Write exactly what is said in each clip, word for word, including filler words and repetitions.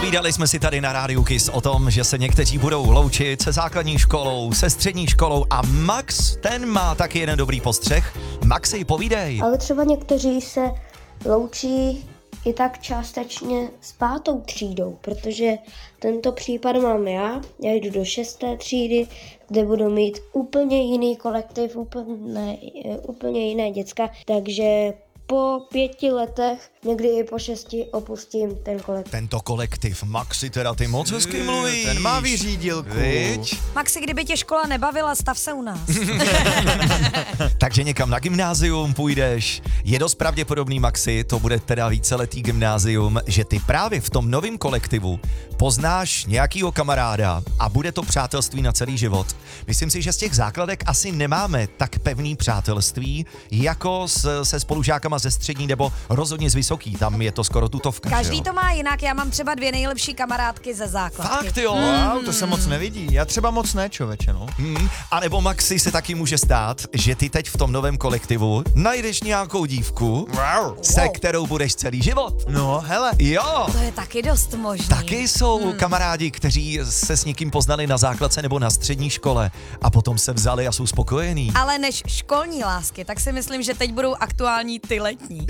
Povídali jsme si tady na Rádiu Kiss o tom, že se někteří budou loučit se základní školou, se střední školou a Max, ten má taky jeden dobrý postřeh. Maxi, povídej. Ale třeba někteří se loučí i tak částečně s pátou třídou, protože tento případ mám já. Já jdu do šesté třídy, kde budu mít úplně jiný kolektiv, úplně, úplně jiné děcka, takže po pěti letech, někdy i po šesti, opustím ten kolektiv. Tento kolektiv, Maxi, teda ty moc hezky mluvíš. Ten má vyřídilku. Viď? Maxi, kdyby tě škola nebavila, stav se u nás. Takže někam na gymnázium půjdeš. Je dost pravděpodobný, Maxi, to bude teda víceletý gymnázium, že ty právě v tom novém kolektivu poznáš nějakýho kamaráda a bude to přátelství na celý život. Myslím si, že z těch základek asi nemáme tak pevný přátelství, jako s, se spolužákama ze střední nebo rozhodně z vysoký. Tam je to skoro tutovka. Každý to má jinak, já mám třeba dvě nejlepší kamarádky ze základky. Fakt jo? Wow, to se moc nevidí. Já třeba moc ne, člověče, no. Hmm. A nebo Maxi, se taky může stát, že ty teď v tom novém kolektivu najdeš nějakou dívku, Wow. se kterou budeš celý život. No, hele. Jo. To je taky dost možný. Taky jsou hmm. kamarádi, kteří se s někým poznali na základce nebo na střední škole a potom se vzali a jsou spokojení. Ale než školní lásky, tak si myslím, že teď budou aktuální ty letní.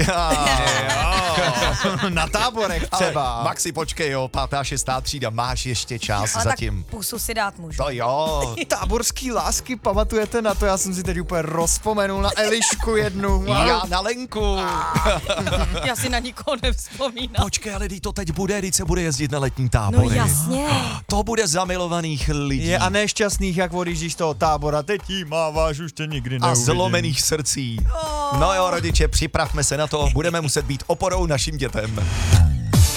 Na táborech třeba. Ale Maxi, počkej, jo, pátá, šestá třída, máš ještě čas Ale zatím. tak pusu si dát můžu. To jo. Táborský lásky, pamatujete na to? Já jsem si teď úplně rozpomenul na Elišku jednu. Wow. Já na Lenku. Já si na nikoho nevzpomínám. Počkej, ale kdy to teď bude, kdy se bude jezdit na letní No tábory. jasně. To bude zamilovaných lidí. Je a nešťastných, jak odjíždíš toho tábora, teď jí máváš, už tě nikdy A neuvidím. zlomených srdcí. No jo, rodiče, připravme se na to, budeme muset být oporou našim dětem.